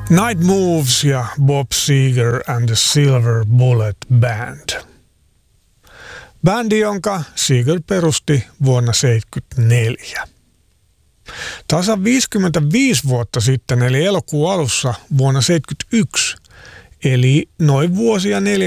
Night Moves ja Bob Seger and the Silver Bullet Band. Bändi, jonka Seger perusti vuonna 1974. Tasan 55 vuotta sitten, eli elokuun alussa vuonna 1971, eli noin vuosia 4